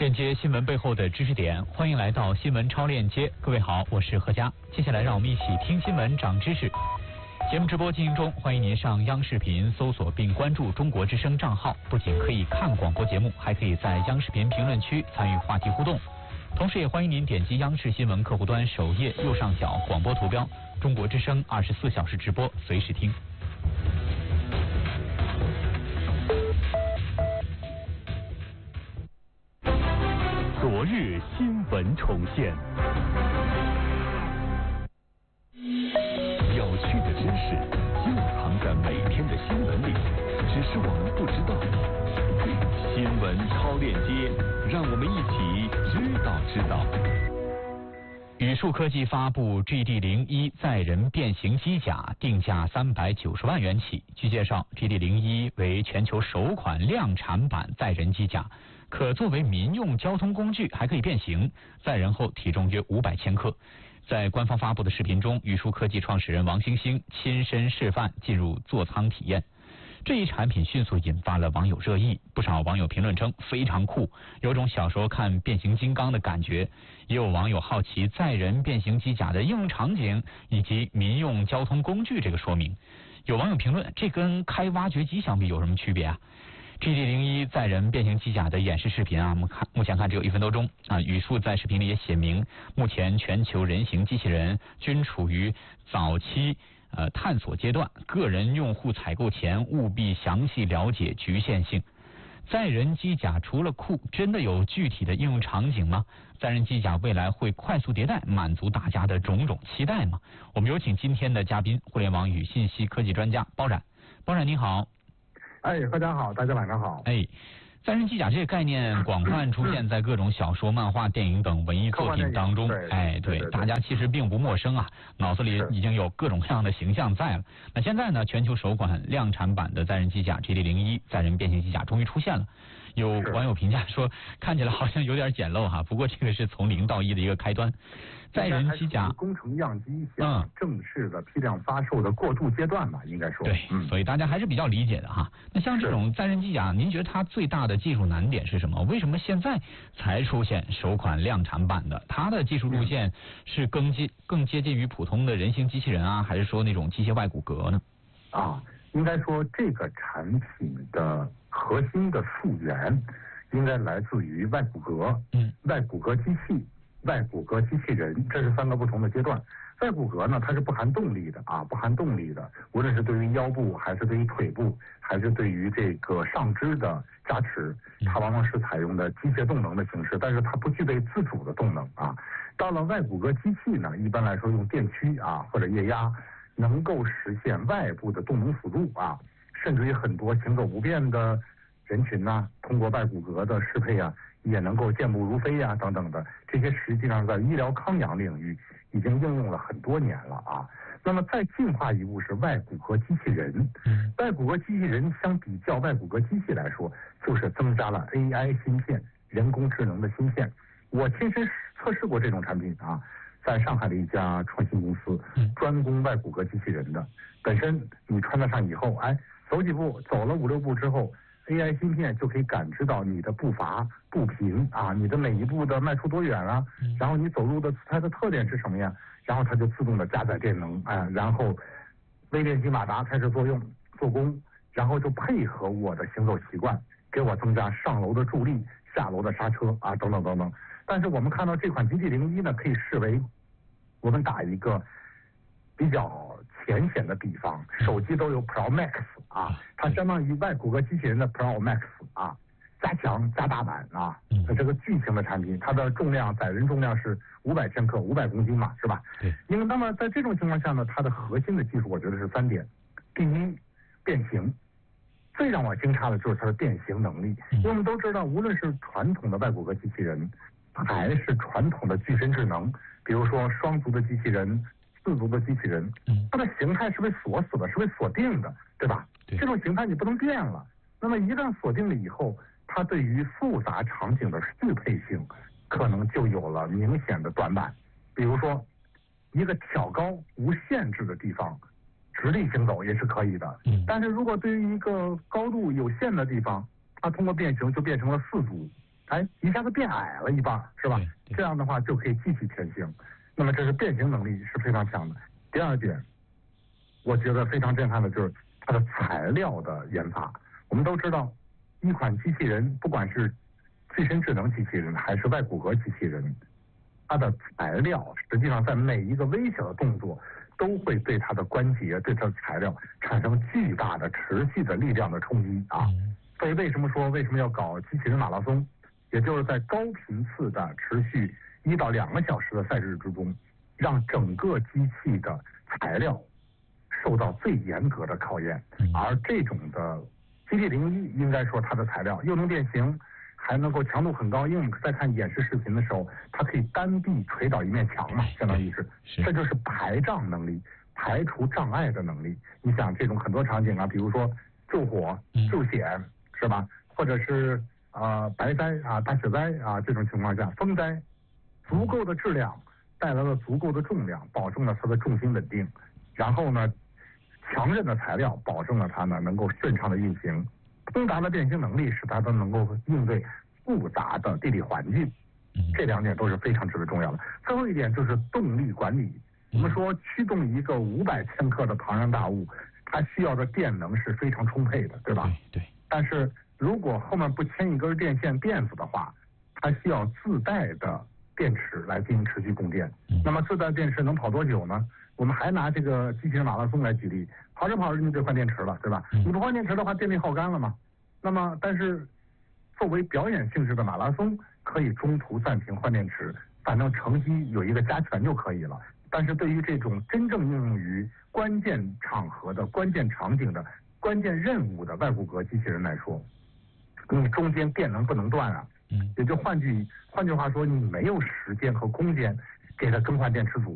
链接新闻背后的知识点，欢迎来到新闻超链接。各位好，我是何佳。接下来让我们一起听新闻长知识。节目直播进行中，欢迎您上央视频搜索并关注中国之声账号，不仅可以看广播节目，还可以在央视频评论区参与话题互动。同时也欢迎您点击央视新闻客户端首页右上角广播图标，中国之声24小时直播，随时听。 昨日新闻重现，有趣的知识就藏在每天的新闻里，只是我们不知道。新闻超链接，让我们一起知道。 宇树科技发布 GD01 载人变形机甲，定价390万元起。据介绍 ，GD01 为全球首款量产版载人机甲。可作为民用交通工具，还可以变形，载人后体重约500千克。在官方发布的视频中，宇树科技创始人王星星亲身示范进入座舱体验。这一产品迅速引发了网友热议，不少网友评论称非常酷，有种小时候看变形金刚的感觉。也有网友好奇载人变形机甲的应用场景以及民用交通工具这个说明。有网友评论，这跟开挖掘机相比有什么区别啊？GD01 载人变形机甲的演示视频啊，目前看只有1分多钟啊。宇树在视频里也写明，目前全球人形机器人均处于早期探索阶段，个人用户采购前务必详细了解局限性。载人机甲除了酷，真的有具体的应用场景吗？载人机甲未来会快速迭代，满足大家的种种期待吗？我们有请今天的嘉宾，互联网与信息科技专家包冉。包冉您好。 大家好，大家晚上好。 载人机甲这个概念广泛出现在各种小说、漫画、电影等文艺作品当中。对，大家其实并不陌生啊，脑子里已经有各种各样的形象在了。那现在呢，全球首款量产版的载人机甲 GD01 载人变形机甲终于出现了。有网友评价说，看起来好像有点简陋哈，不过这个是从0到1的一个开端。载人机甲工程样机向正式的批量发售的过渡阶段吧，应该说。 对，所以大家还是比较理解的哈。那像这种载人机甲，您觉得它最大的技术难点是什么？为什么现在才出现首款量产版的？它的技术路线是更接近于普通的人形机器人啊，还是说那种机械外骨骼呢？ 应该说这个产品的核心的溯源应该来自于外骨骼、外骨骼机器、外骨骼机器人，这是3个不同的阶段。外骨骼呢，它是不含动力的不含动力的，无论是对于腰部，还是对于腿部，还是对于这个上肢的加持，它往往是采用的机械动能的形式，但是它不具备自主的动能啊。到了外骨骼机器呢，一般来说用电驱或者液压，能够实现外部的动能辅助甚至于很多行走不便的人群通过外骨骼的适配也能够健步如飞等等的，这些实际上在医疗康养领域已经应用了很多年了那么再进化一步是外骨骼机器人。外骨骼机器人相比较外骨骼机器来说，就是增加了 AI 芯片，人工智能的芯片。我亲身测试过这种产品在上海的一家创新公司，专攻外骨骼机器人的。本身你穿得上以后，走几步，走了5、6步之后，AI 芯片就可以感知到你的步伐、步频你的每一步的迈出多远然后你走路的姿态的特点是什么呀？然后它就自动的加载电能然后微电机马达开始做功，然后就配合我的行走习惯，给我增加上楼的助力、下楼的刹车等等等等。但是我们看到这款 GD01 呢，可以视为我们打一个比较浅显的比方，手机都有 Pro Max 它相当于外骨骼机器人的 Pro Max 加强加大版它这个巨型的产品，它的重量载人重量是500千克，500公斤嘛，是吧？ 对。 因为那么在这种情况下呢，它的核心的技术我觉得是3点。第一，变形。最让我惊诧的就是它的变形能力，因为我们都知道，无论是传统的外骨骼机器人，还是传统的具身智能，比如说双足的机器人、4足的机器人，它的形态是被锁死的，是被锁定的，对吧？这种形态你不能变了。那么一旦锁定了以后，它对于复杂场景的适配性可能就有了明显的短板。比如说一个挑高无限制的地方，直立行走也是可以的，但是如果对于一个高度有限的地方，它通过变形就变成了4足一下子变矮了一半，是吧？这样的话就可以继续前行。那么这是变形能力是非常强的。第二点，我觉得非常震撼的就是它的材料的研发。我们都知道，一款机器人，不管是具身智能机器人还是外骨骼机器人，它的材料实际上在每一个微小的动作都会对它的关节、对它的材料产生巨大的持续的力量的冲击啊。所以为什么要搞机器人马拉松，也就是在高频次的持续1到2个小时的赛事之中，让整个机器的材料受到最严格的考验。而这种的 GT01应该说它的材料又能变形，还能够强度很高，因为我们在看演示视频的时候，它可以单臂捶倒一面墙嘛，相当于是，这就是排障能力，排除障碍的能力。你想这种很多场景啊，比如说救火、救险，是吧？或者是白灾啊、大雪灾啊这种情况下，风灾，足够的质量带来了足够的重量，保证了它的重心稳定。然后呢，强韧的材料保证了它呢能够顺畅的运行。通达的变形能力使它都能够应对复杂的地理环境，这2点都是非常值得重要的。最后一点就是动力管理。我们说驱动一个500千克的庞然大物，它需要的电能是非常充沛的，对吧？ 对。 但是如果后面不牵一根电线电子的话，它需要自带的电池来进行持续供电。那么自带电池能跑多久呢？我们还拿这个机器人马拉松来举例，跑着跑着你得换电池了，对吧？你不换电池的话，电力耗干了嘛。那么，但是作为表演性质的马拉松，可以中途暂停换电池，反正成绩有一个加权就可以了。但是对于这种真正应用于关键场合的关键场景的关键任务的外骨骼机器人来说，你中间电能不能断啊。也就换句话说，你没有时间和空间给它更换电池组。